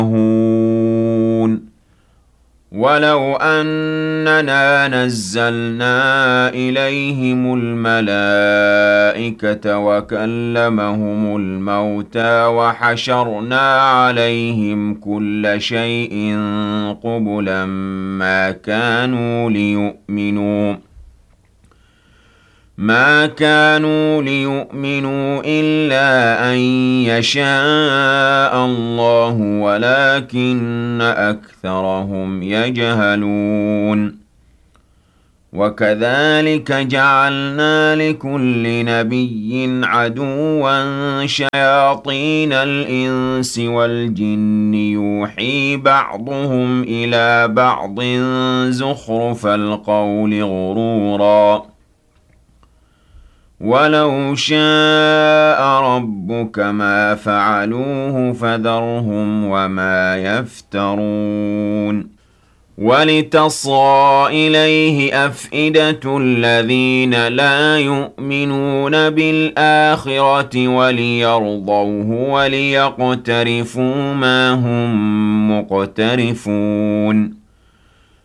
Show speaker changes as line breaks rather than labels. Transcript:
وَلَوْ أَنَّنَا نَزَّلْنَا إِلَيْهِمُ الْمَلَائِكَةَ وَكَلَّمَهُمُ الْمَوْتَىٰ وَحَشَرْنَا عَلَيْهِمْ كُلَّ شَيْءٍ قُبُلًا مَا كانوا ليؤمنوا إلا أن يشاء الله ولكن أكثرهم يجهلون وكذلك جعلنا لكل نبي عدوا شياطين الإنس والجن يوحي بعضهم إلى بعض زخرف القول غرورا ولو شاء ربك ما فعلوه فذرهم وما يفترون ولتصغى إليه أفئدة الذين لا يؤمنون بالآخرة وليرضوه وليقترفوا ما هم مقترفون